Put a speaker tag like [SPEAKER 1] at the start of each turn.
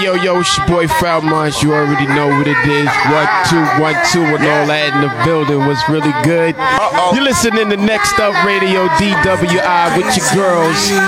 [SPEAKER 1] yo, it's your boy Falmont. You already know what it is. 1, 2, 1, 2, and all that in the building was really good. You're listening to Next Up Radio DWI with your girls.